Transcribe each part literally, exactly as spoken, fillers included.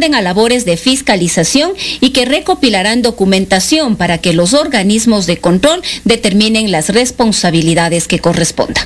responden a labores de fiscalización y que recopilarán documentación para que los organismos de control determinen las responsabilidades que correspondan.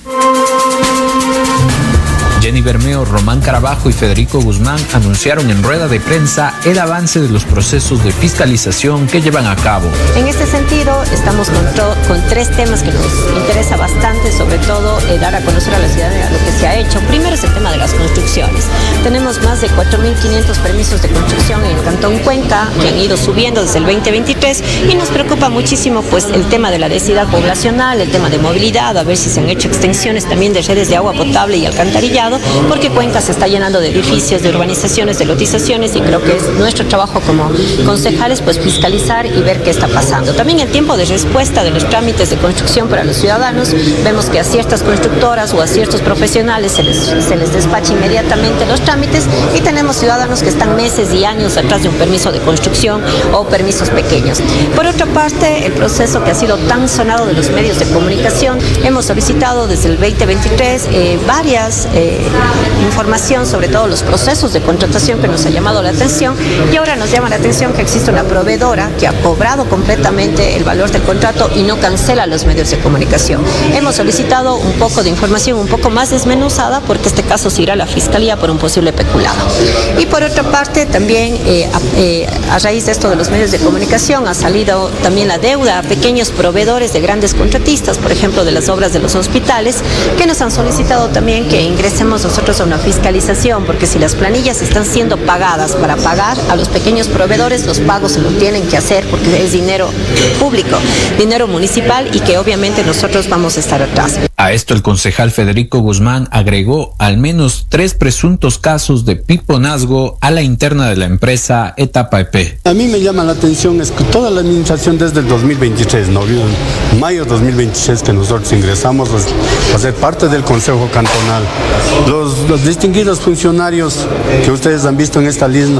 Jenny Bermeo, Román Carabajo y Federico Guzmán anunciaron en rueda de prensa el avance de los procesos de fiscalización que llevan a cabo. En este sentido, estamos con, con tres temas que nos interesa bastante, sobre todo eh, dar a conocer a la ciudadanía lo que se ha hecho. Primero es el tema de las construcciones. Tenemos más de cuatro mil quinientos permisos de construcción en el Cantón Cuenca, que han ido subiendo desde el veinte veintitrés, y nos preocupa muchísimo pues el tema de la densidad poblacional, el tema de movilidad, a ver si se han hecho extensiones también de redes de agua potable y alcantarillado, porque Cuenca se está llenando de edificios, de urbanizaciones, de lotizaciones, y creo que es nuestro trabajo como concejales pues fiscalizar y ver qué está pasando. También el tiempo de respuesta de los trámites de construcción para los ciudadanos, vemos que a ciertas constructoras o a ciertos profesionales se les, se les despacha inmediatamente los trámites, y tenemos ciudadanos que están meses y años atrás de un permiso de construcción o permisos pequeños. Por otra parte, el proceso que ha sido tan sonado de los medios de comunicación, hemos solicitado desde el veinte veintitrés eh, varias eh, información sobre todos los procesos de contratación que nos ha llamado la atención, y ahora nos llama la atención que existe una proveedora que ha cobrado completamente el valor del contrato y no cancela los medios de comunicación. Hemos solicitado un poco de información un poco más desmenuzada, porque este caso se irá a la Fiscalía por un posible peculado. Y por otra parte, también eh, a, eh, a raíz de esto de los medios de comunicación ha salido también la deuda a pequeños proveedores de grandes contratistas, por ejemplo de las obras de los hospitales, que nos han solicitado también que ingresemos nosotros a una fiscalización, porque si las planillas están siendo pagadas para pagar a los pequeños proveedores, los pagos se lo tienen que hacer porque es dinero público, dinero municipal, y que obviamente nosotros vamos a estar atrás. A esto el concejal Federico Guzmán agregó al menos tres presuntos casos de piponazgo a la interna de la empresa Etapa E P. A mí me llama la atención es que toda la administración desde el dos mil veintitrés, ¿no? En mayo de dos mil veintitrés que nosotros ingresamos a ser parte del Consejo Cantonal, los, los distinguidos funcionarios que ustedes han visto en esta lista,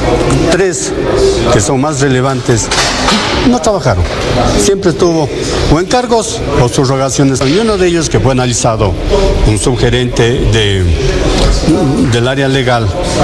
tres que son más relevantes, no trabajaron. Siempre tuvo o encargos o subrogaciones. Y uno de ellos, que fue analizado, un subgerente de, del área legal,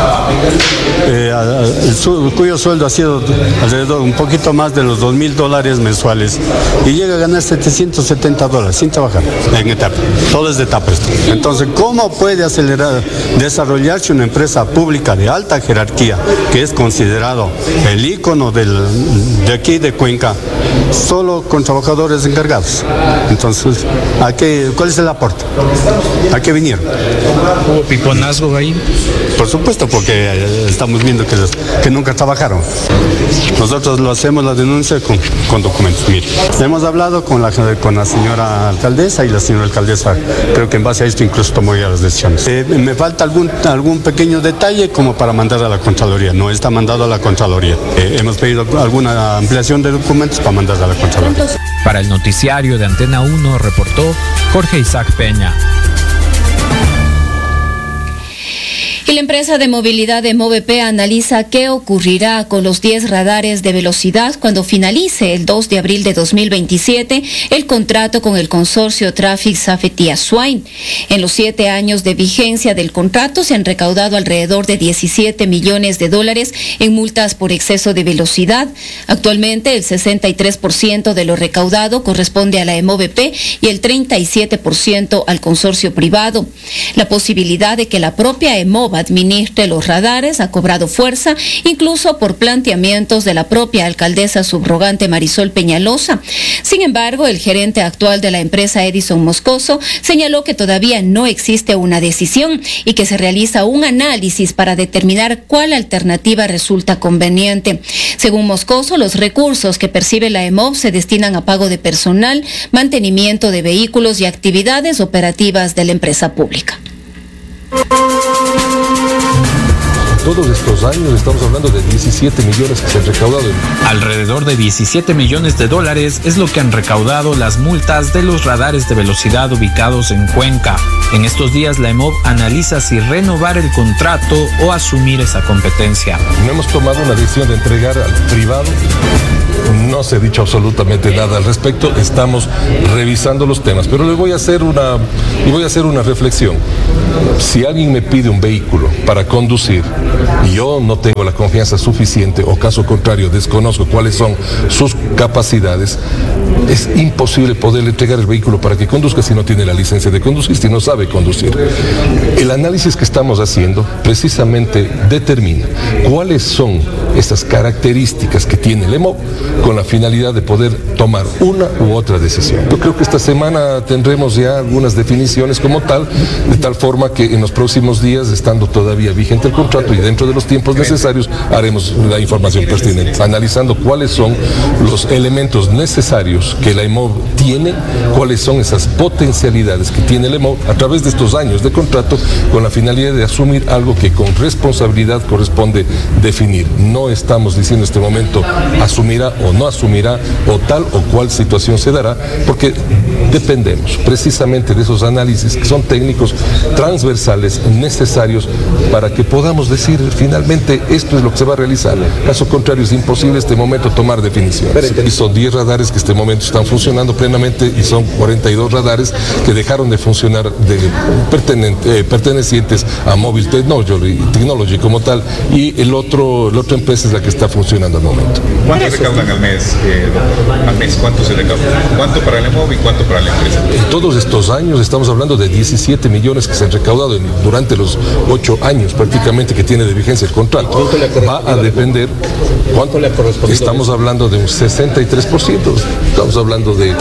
eh, el, su, cuyo sueldo ha sido alrededor un poquito más de los dos mil dólares mensuales, y llega a ganar setecientos setenta dólares sin trabajar en etapa. Todo es de etapa esto. Entonces, ¿cómo puede acelerar, desarrollarse una empresa pública de alta jerarquía, que es considerado el ícono del, de aquí de Cuenca, solo con trabajadores encargados? Entonces, ¿a qué, ¿cuál es el aporte? ¿A qué vinieron? ¿Hubo piponazgo ahí? Por supuesto, porque estamos viendo que, los, que nunca trabajaron. Nosotros lo hacemos la denuncia con, con documentos. Mire, hemos hablado con la, con la señora alcaldesa, y la señora alcaldesa creo que en base a esto incluso tomó ya las decisiones. Eh, me falta algún, algún pequeño detalle como para mandar a la Contraloría. No está mandado a la Contraloría. Eh, hemos pedido alguna ampliación de documentos para mandar a la Contraloría. Para el noticiario de Antena uno reportó Jorge Isaac Peña. Y la empresa de movilidad de Movepe analiza qué ocurrirá con los diez radares de velocidad cuando finalice el dos de abril de dos mil veintisiete el contrato con el consorcio Traffic Safety Aswine. En los siete años de vigencia del contrato se han recaudado alrededor de diecisiete millones de dólares en multas por exceso de velocidad. Actualmente el sesenta y tres por ciento de lo recaudado corresponde a la Movepe y el treinta y siete por ciento al consorcio privado. La posibilidad de que la propia EMOV administre los radares ha cobrado fuerza, incluso por planteamientos de la propia alcaldesa subrogante Marisol Peñalosa. Sin embargo, el gerente actual de la empresa, Edison Moscoso, señaló que todavía no existe una decisión y que se realiza un análisis para determinar cuál alternativa resulta conveniente. Según Moscoso, los recursos que percibe la EMOV se destinan a pago de personal, mantenimiento de vehículos y actividades operativas de la empresa pública. Todos estos años estamos hablando de diecisiete millones que se han recaudado. Alrededor de diecisiete millones de dólares es lo que han recaudado las multas de los radares de velocidad ubicados en Cuenca. En estos días la EMOV analiza si renovar el contrato o asumir esa competencia. No hemos tomado una decisión de entregar al privado no se ha dicho absolutamente nada al respecto. Estamos revisando los temas, pero le voy a hacer una, le voy a hacer una reflexión. Si alguien me pide un vehículo para conducir y yo no tengo la confianza suficiente, o caso contrario, desconozco cuáles son sus capacidades, es imposible poderle entregar el vehículo para que conduzca si no tiene la licencia de conducir, si no sabe conducir. El análisis que estamos haciendo precisamente determina cuáles son esas características que tiene el EMOV con la finalidad de poder tomar una u otra decisión. Yo creo que esta semana tendremos ya algunas definiciones como tal, de tal forma que en los próximos días, estando todavía vigente el contrato y dentro de los tiempos necesarios, haremos la información pertinente, analizando cuáles son los elementos necesarios que la EMOV tiene, cuáles son esas potencialidades que tiene el EMOV a través de estos años de contrato, con la finalidad de asumir algo que con responsabilidad corresponde definir. No estamos diciendo en este momento asumirá o no asumirá, o tal o cual situación se dará, porque dependemos precisamente de esos análisis que son técnicos, transversales, necesarios para que podamos decir finalmente esto es lo que se va a realizar. Caso contrario, es imposible en este momento tomar definiciones. Y son diez radares que en este momento están funcionando plenamente y son cuarenta y dos radares que dejaron de funcionar de, eh, pertenecientes a Mobile Technology, Technology como tal, y el otro, la otra empresa es la que está funcionando al momento. ¿Cuánto recaudan al mes? Eh, al mes ¿cuánto se recauda? ¿Cuánto para el EMOV y cuánto para la empresa? En todos estos años estamos hablando de diecisiete millones que se han recaudado en, durante los ocho años prácticamente que tiene de vigencia el contrato. Va a depender. ¿Cuánto le ha correspondido? Estamos hablando de un sesenta y tres por ciento. Estamos hablando de eh,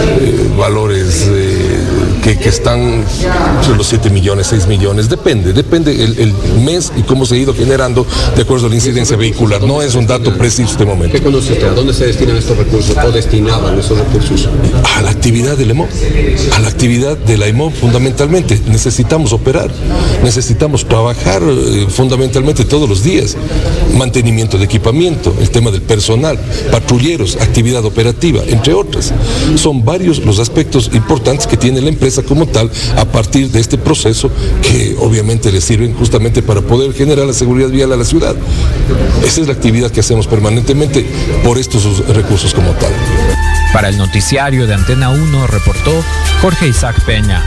valores eh, que, que están entre los siete millones, seis millones. Depende, depende el, el mes y cómo se ha ido generando de acuerdo a la incidencia vehicular. No es un dato preciso en este momento. ¿Qué conoce usted? ¿A dónde se destinan estos recursos o destinaban esos recursos? A la actividad del EMOV, a la actividad de la EMOV fundamentalmente. Necesitamos operar, necesitamos trabajar eh, fundamentalmente todos los días. Mantenimiento de equipamiento, el tema del personal, patrulleros, actividad operativa, entre otras. Son varios los aspectos importantes que tiene la empresa como tal a partir de este proceso que obviamente le sirven justamente para poder generar la seguridad vial a la ciudad. Esa es la actividad que hacemos permanentemente por estos recursos como tal. Para el noticiario de Antena uno reportó Jorge Isaac Peña.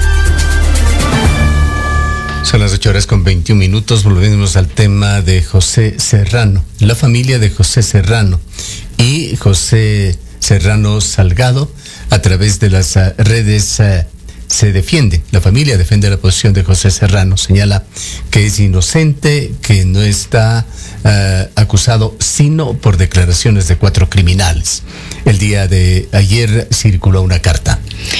Son las ocho horas con veintiún minutos. Volvemos al tema de José Serrano. La familia de José Serrano y José Serrano Salgado, a través de las uh, redes, uh, se defiende. La familia defiende la posición de José Serrano. Señala que es inocente, que no está uh, acusado sino por declaraciones de cuatro criminales. El día de ayer circuló una carta.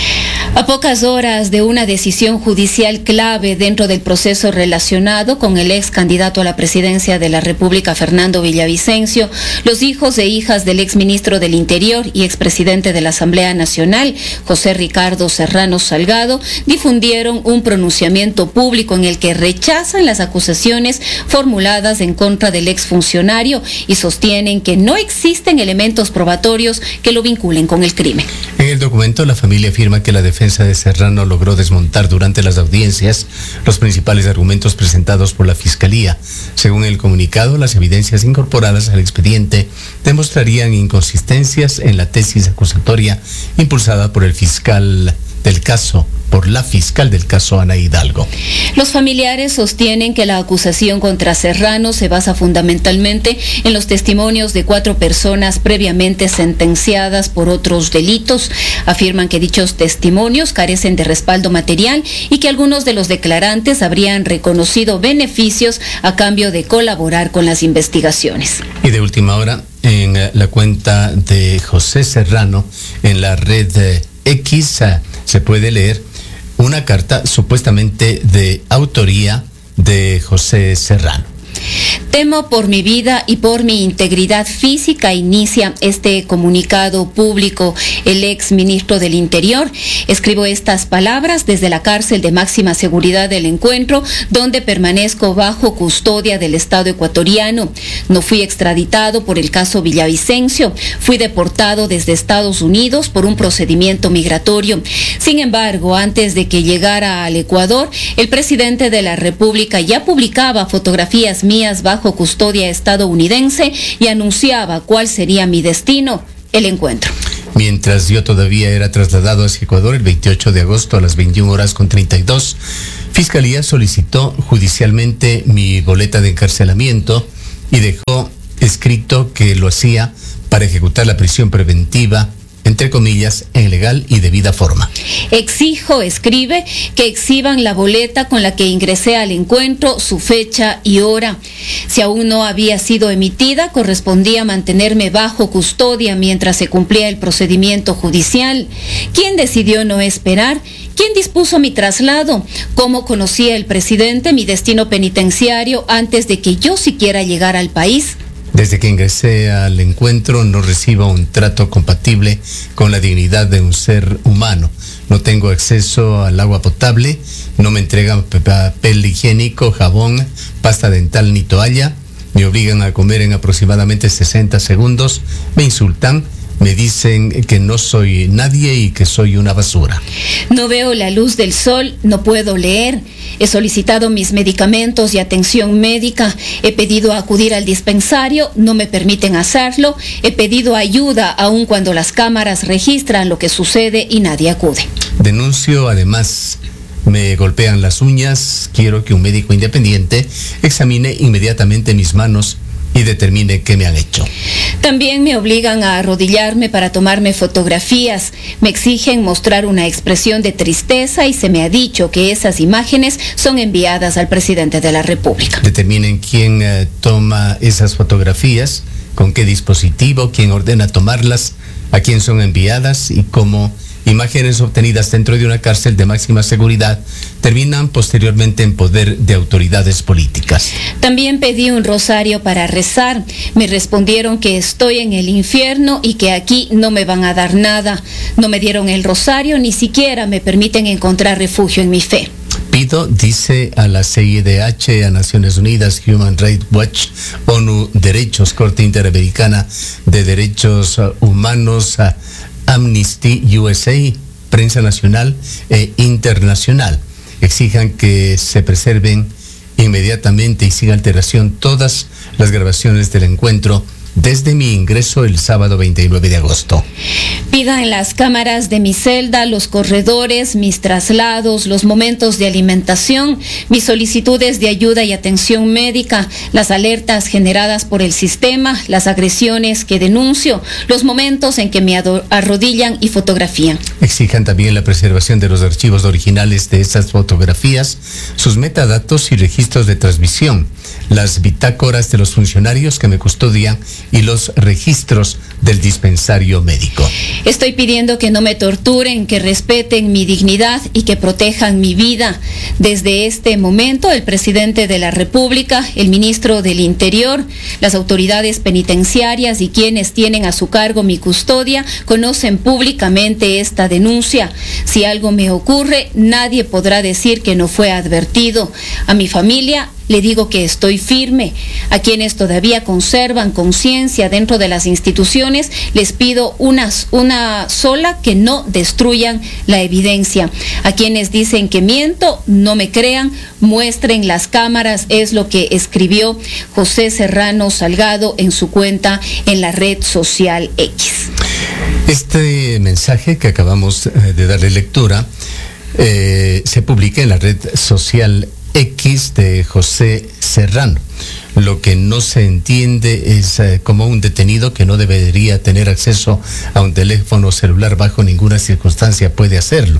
A pocas horas de una decisión judicial clave dentro del proceso relacionado con el ex candidato a la presidencia de la República, Fernando Villavicencio, los hijos e hijas del ex ministro del Interior y expresidente de la Asamblea Nacional, José Ricardo Serrano Salgado, difundieron un pronunciamiento público en el que rechazan las acusaciones formuladas en contra del exfuncionario y sostienen que no existen elementos probatorios que lo vinculen con el crimen. En el documento, la familia afirma que la defensa de Serrano logró desmontar durante las audiencias los principales argumentos presentados por la Fiscalía. Según el comunicado, las evidencias incorporadas al expediente demostrarían inconsistencias en la tesis acusatoria impulsada por el fiscal del caso, por la fiscal del caso, Ana Hidalgo. Los familiares sostienen que la acusación contra Serrano se basa fundamentalmente en los testimonios de cuatro personas previamente sentenciadas por otros delitos. Afirman que dichos testimonios carecen de respaldo material y que algunos de los declarantes habrían reconocido beneficios a cambio de colaborar con las investigaciones. Y de última hora, en la cuenta de José Serrano, en la red X, se puede leer una carta supuestamente de autoría de José Serrano. Temo por mi vida y por mi integridad física, inicia este comunicado público el ex ministro del Interior. Escribo estas palabras desde la cárcel de máxima seguridad del Encuentro, donde permanezco bajo custodia del Estado ecuatoriano. No fui extraditado por el caso Villavicencio, fui deportado desde Estados Unidos por un procedimiento migratorio. Sin embargo, antes de que llegara al Ecuador, el presidente de la República ya publicaba fotografías mías bajo custodia estadounidense y anunciaba cuál sería mi destino. el encuentro. Mientras yo todavía era trasladado hacia Ecuador el veintiocho de agosto a las veintiuna horas con treinta y dos, Fiscalía solicitó judicialmente mi boleta de encarcelamiento y dejó escrito que lo hacía para ejecutar la prisión preventiva, entre comillas, en legal y debida forma. Exijo, escribe, que exhiban la boleta con la que ingresé al encuentro, su fecha y hora. Si aún no había sido emitida, correspondía mantenerme bajo custodia mientras se cumplía el procedimiento judicial. ¿Quién decidió no esperar? ¿Quién dispuso mi traslado? ¿Cómo conocía el presidente mi destino penitenciario antes de que yo siquiera llegara al país? Desde que ingresé al encuentro no recibo un trato compatible con la dignidad de un ser humano. No tengo acceso al agua potable, no me entregan papel higiénico, jabón, pasta dental ni toalla, me obligan a comer en aproximadamente sesenta segundos, me insultan, me dicen que no soy nadie y que soy una basura. No veo la luz del sol, no puedo leer. He solicitado mis medicamentos y atención médica. He pedido acudir al dispensario, no me permiten hacerlo. He pedido ayuda aun cuando las cámaras registran lo que sucede y nadie acude. Denuncio además. Me golpean las uñas. Quiero que un médico independiente examine inmediatamente mis manos y determine qué me han hecho. También me obligan a arrodillarme para tomarme fotografías. Me exigen mostrar una expresión de tristeza y se me ha dicho que esas imágenes son enviadas al presidente de la República. Determinen quién eh, toma esas fotografías, con qué dispositivo, quién ordena tomarlas, a quién son enviadas y cómo imágenes obtenidas dentro de una cárcel de máxima seguridad terminan posteriormente en poder de autoridades políticas. También pedí un rosario para rezar. Me respondieron que estoy en el infierno y que aquí no me van a dar nada. No me dieron el rosario, ni siquiera me permiten encontrar refugio en mi fe. Pido, dice a la C I D H, a Naciones Unidas, Human Rights Watch, ONU Derechos, Corte Interamericana de Derechos Humanos, a Amnesty U S A, Prensa Nacional e Internacional, exijan que se preserven inmediatamente y sin alteración todas las grabaciones del encuentro desde mi ingreso el sábado veintinueve de agosto. Pidan las cámaras de mi celda, los corredores, mis traslados, los momentos de alimentación, mis solicitudes de ayuda y atención médica, las alertas generadas por el sistema, las agresiones que denuncio, los momentos en que me arrodillan y fotografían. Exijan también la preservación de los archivos originales de esas fotografías, sus metadatos y registros de transmisión, las bitácoras de los funcionarios que me custodian y los registros del dispensario médico. Estoy pidiendo que no me torturen, que respeten mi dignidad y que protejan mi vida. Desde este momento, el presidente de la República, el ministro del Interior, las autoridades penitenciarias y quienes tienen a su cargo mi custodia conocen públicamente esta denuncia. Si algo me ocurre, nadie podrá decir que no fue advertido. A mi familia le digo que estoy firme. A quienes todavía conservan conciencia dentro de las instituciones, les pido una, una sola, que no destruyan la evidencia. A quienes dicen que miento, no me crean, muestren las cámaras, es lo que escribió José Serrano Salgado en su cuenta en la red social X. Este mensaje que acabamos de darle lectura eh, se publica en la red social X de José Serrano. Lo que no se entiende es eh, como un detenido que no debería tener acceso a un teléfono celular bajo ninguna circunstancia puede hacerlo.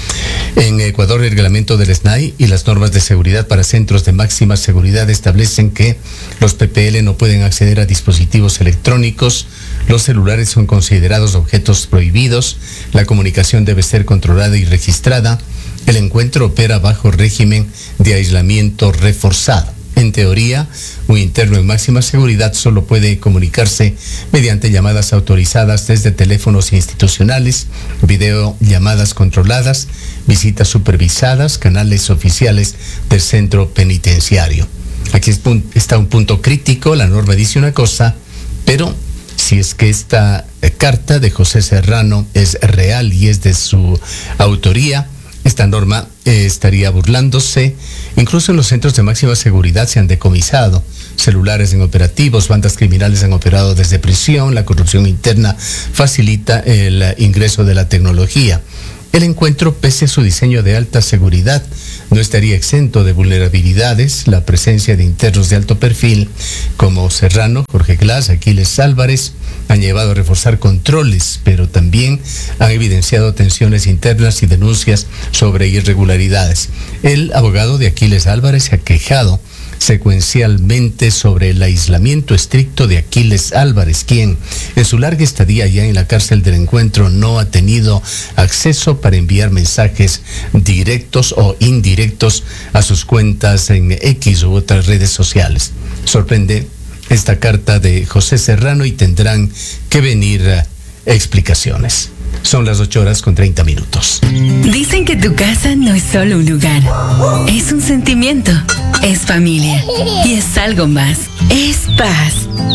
En Ecuador, el reglamento del S N A I y las normas de seguridad para centros de máxima seguridad establecen que los P P L no pueden acceder a dispositivos electrónicos, los celulares son considerados objetos prohibidos, la comunicación debe ser controlada y registrada, el encuentro opera bajo régimen de aislamiento reforzado. En teoría, un interno en máxima seguridad solo puede comunicarse mediante llamadas autorizadas desde teléfonos institucionales, videollamadas controladas, visitas supervisadas, canales oficiales del centro penitenciario. Aquí está un punto crítico, la norma dice una cosa, pero si es que esta carta de José Serrano es real y es de su autoría, esta norma eh, estaría burlándose. Incluso en los centros de máxima seguridad se han decomisado celulares en operativos, bandas criminales han operado desde prisión, la corrupción interna facilita el ingreso de la tecnología. El encuentro, pese a su diseño de alta seguridad, no estaría exento de vulnerabilidades. La presencia de internos de alto perfil como Serrano, Jorge Glass, Aquiles Álvarez han llevado a reforzar controles, pero también han evidenciado tensiones internas y denuncias sobre irregularidades. El abogado de Aquiles Álvarez se ha quejado secuencialmente sobre el aislamiento estricto de Aquiles Álvarez, quien en su larga estadía ya en la cárcel del encuentro no ha tenido acceso para enviar mensajes directos o indirectos a sus cuentas en X u otras redes sociales. Sorprende esta carta de José Serrano y tendrán que venir explicaciones. Son las ocho horas con treinta minutos. Dicen que tu casa no es solo un lugar, es un sentimiento, es familia y es algo más, es paz.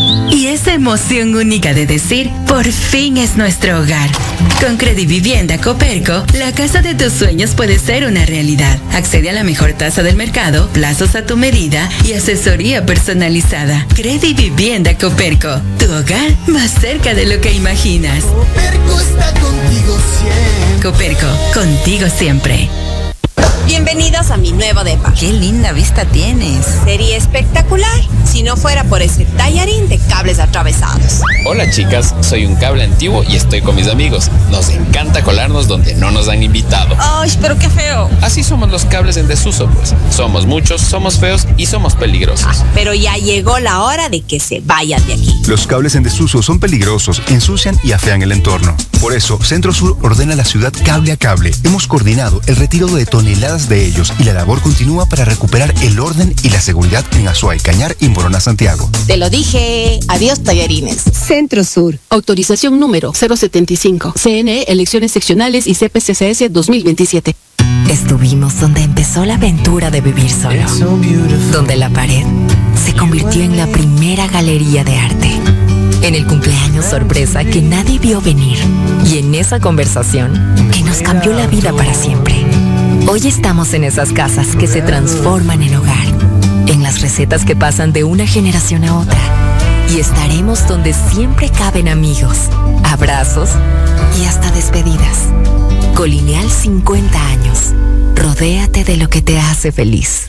Y esa emoción única de decir, por fin es nuestro hogar. Con Credivivienda Coperco, la casa de tus sueños puede ser una realidad. Accede a la mejor tasa del mercado, plazos a tu medida y asesoría personalizada. Credivivienda Coperco, tu hogar más cerca de lo que imaginas. Coperco está contigo siempre. Coperco, contigo siempre. Bienvenidos a mi nuevo depa. ¡Qué linda vista tienes! Sería espectacular si no fuera por ese tallarín de cables atravesados. Hola chicas, soy un cable antiguo y estoy con mis amigos. Nos encanta colarnos donde no nos han invitado. ¡Ay, pero qué feo! Así somos los cables en desuso, pues. Somos muchos, somos feos y somos peligrosos. Ah, pero ya llegó la hora de que se vayan de aquí. Los cables en desuso son peligrosos, ensucian y afean el entorno. Por eso, Centro Sur ordena a la ciudad cable a cable. Hemos coordinado el retiro de toneladas de ellos y la labor continúa para recuperar el orden y la seguridad en Azuay, Cañar y Morona, Santiago. Te lo dije. Adiós, tallarines. Centro Sur. Autorización número cero setenta y cinco. C N E, elecciones seccionales y C P C C S dos mil veintisiete. Estuvimos donde empezó la aventura de vivir solo. So donde la pared se convirtió en la primera galería de arte. En el cumpleaños sorpresa que nadie vio venir. Y en esa conversación que nos cambió la vida para siempre. Hoy estamos en esas casas que se transforman en hogar. En las recetas que pasan de una generación a otra. Y estaremos donde siempre caben amigos, abrazos y hasta despedidas. Colineal cincuenta años. Rodéate de lo que te hace feliz.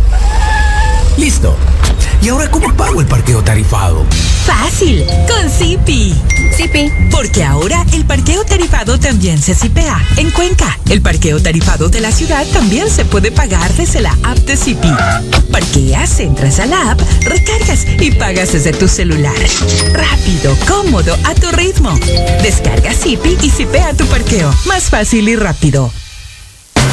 Listo. ¿Y ahora cómo pago el parqueo tarifado? Fácil, con Zipi. Zipi. Porque ahora el parqueo tarifado también se zipea en Cuenca. El parqueo tarifado de la ciudad también se puede pagar desde la app de Zipi. Parqueas, entras a la app, recargas y pagas desde tu celular. Rápido, cómodo, a tu ritmo. Descarga Zipi y zipea tu parqueo. Más fácil y rápido.